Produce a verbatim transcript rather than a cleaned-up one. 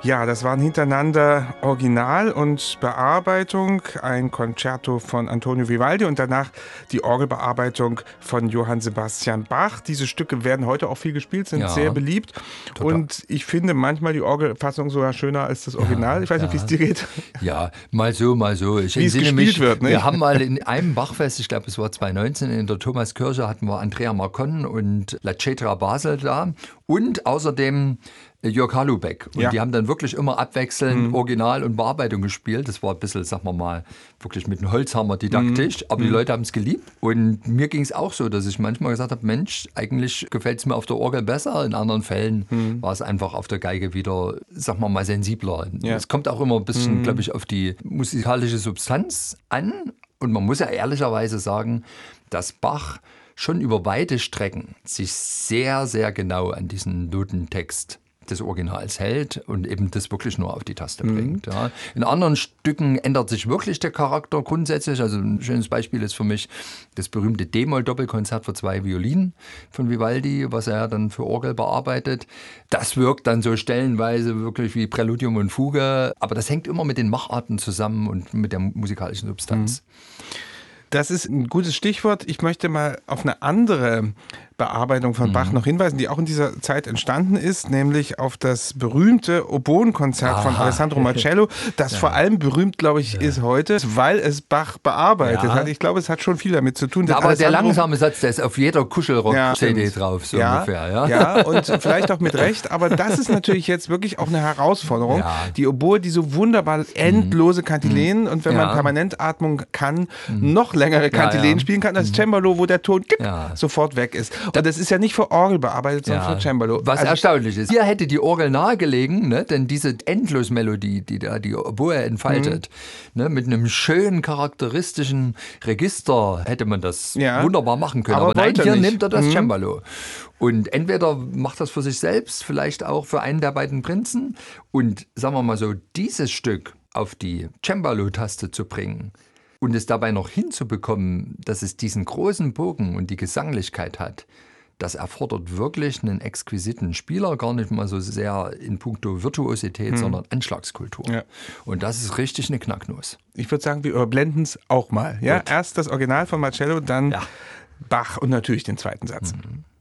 Ja, das waren hintereinander Original und Bearbeitung, ein Concerto von Antonio Vivaldi und danach die Orgelbearbeitung von Johann Sebastian Bach. Diese Stücke werden heute auch viel gespielt, sind ja sehr beliebt. Total. Und ich finde manchmal die Orgelfassung sogar schöner als das Original. Ja, ich weiß ja. nicht, wie es dir geht. Ja, mal so, mal so. Ich wie es gespielt mich, wird. Ne? Wir haben mal in einem Bachfest, ich glaube es war zwanzig neunzehn, in der Thomaskirche hatten wir Andrea Marcon und La Cetra Basel da und außerdem Jörg Halubeck. Und ja. die haben dann wirklich immer abwechselnd mhm. Original und Bearbeitung gespielt. Das war ein bisschen, sagen wir mal, wirklich mit einem Holzhammer didaktisch. Mhm. Aber die Leute haben es geliebt. Und mir ging es auch so, dass ich manchmal gesagt habe, Mensch, eigentlich gefällt es mir auf der Orgel besser. In anderen Fällen mhm. war es einfach auf der Geige wieder, sagen wir mal, sensibler. Ja. Es kommt auch immer ein bisschen, mhm. glaube ich, auf die musikalische Substanz an. Und man muss ja ehrlicherweise sagen, dass Bach schon über weite Strecken sich sehr, sehr genau an diesen Notentext des Originals hält und eben das wirklich nur auf die Taste mhm. bringt. Ja. In anderen Stücken ändert sich wirklich der Charakter grundsätzlich. Also ein schönes Beispiel ist für mich das berühmte D-Moll-Doppelkonzert für zwei Violinen von Vivaldi, was er dann für Orgel bearbeitet. Das wirkt dann so stellenweise wirklich wie Präludium und Fuge, aber das hängt immer mit den Macharten zusammen und mit der musikalischen Substanz. Mhm. Das ist ein gutes Stichwort. Ich möchte mal auf eine andere Bearbeitung von mhm. Bach noch hinweisen, die auch in dieser Zeit entstanden ist, nämlich auf das berühmte Oboenkonzert von Alessandro Marcello, das ja. vor allem berühmt, glaube ich, ja. ist heute, weil es Bach bearbeitet ja. hat. Ich glaube, es hat schon viel damit zu tun. Ja, aber Alessandro, der langsame Satz, der ist auf jeder Kuschelrock-C D ja, drauf, so ja, ungefähr. Ja? ja, und vielleicht auch mit Recht, aber das ist natürlich jetzt wirklich auch eine Herausforderung. Ja. Die Oboe, die so wunderbar endlose Kantilenen mhm. und wenn ja. man Permanentatmung kann, mhm. noch längere Kantilenen ja, ja. spielen kann, als Cembalo, wo der Ton ja. sofort weg ist. Und das ist ja nicht für Orgel bearbeitet, sondern ja. für Cembalo. Was also, erstaunlich ist. Hier hätte die Orgel nahegelegen, ne? Denn diese Endlosmelodie, die da die Oboe entfaltet, mhm. ne? mit einem schönen, charakteristischen Register hätte man das ja. wunderbar machen können. Aber, Aber nein, hier nicht. nimmt er das mhm. Cembalo. Und entweder macht das für sich selbst, vielleicht auch für einen der beiden Prinzen. Und sagen wir mal so, dieses Stück auf die Cembalo-Taste zu bringen, und es dabei noch hinzubekommen, dass es diesen großen Bogen und die Gesanglichkeit hat, das erfordert wirklich einen exquisiten Spieler, gar nicht mal so sehr in puncto Virtuosität, hm. sondern Anschlagskultur. Ja. Und das ist richtig eine Knacknuss. Ich würde sagen, wir überblenden es auch mal. Ja? Erst das Original von Marcello, dann ja. Bach und natürlich den zweiten Satz. Mhm.